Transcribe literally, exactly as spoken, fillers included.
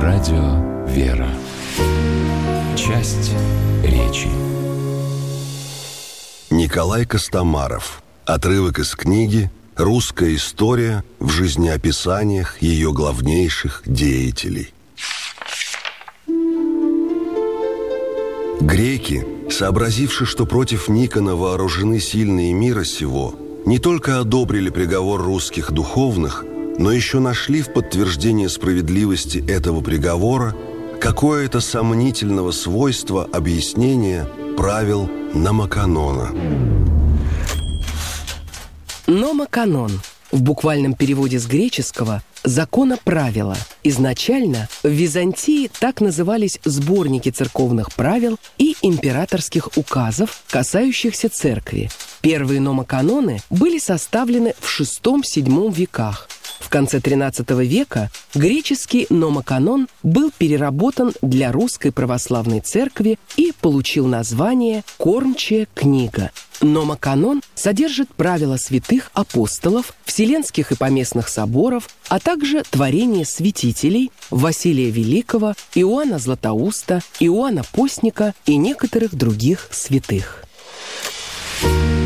Радио «Вера». Часть речи. Николай Костомаров. Отрывок из книги «Русская история в жизнеописаниях ее главнейших деятелей». Греки, сообразивши, что против Никона вооружены сильные мира сего, не только одобрили приговор русских духовных, но еще нашли в подтверждение справедливости этого приговора какое-то сомнительного свойства объяснения правил номоканона. Номоканон в буквальном переводе с греческого «законоправила». Изначально в Византии так назывались сборники церковных правил и императорских указов, касающихся церкви. Первые номоканоны были составлены в шестом-седьмом веках. В конце тринадцатого века греческий номоканон был переработан для русской православной церкви и получил название «Кормчая книга». Номоканон содержит правила святых апостолов, вселенских и поместных соборов, а также творения святителей Василия Великого, Иоанна Златоуста, Иоанна Постника и некоторых других святых.